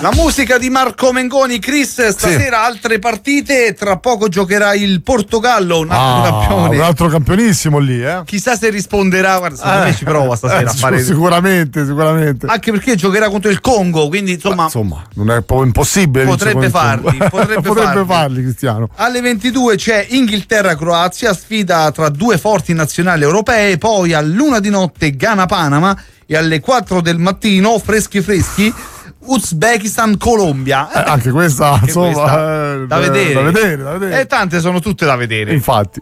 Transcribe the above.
La musica di Marco Mengoni. Chris, stasera altre partite, tra poco giocherà il Portogallo, un altro campione. Un altro campionissimo lì, Chissà se risponderà, guarda, secondo me ci prova stasera a fare. Sicuramente. Anche perché giocherà contro il Congo, quindi insomma non è impossibile. Potrebbe farli, Cristiano. Alle 22 c'è Inghilterra-Croazia, sfida tra due forti nazionali europee, poi all'1 di notte Ghana-Panama e alle 4 del mattino, freschi Uzbekistan-Colombia. Anche questa, insomma, da vedere. E tante sono tutte da vedere. Infatti.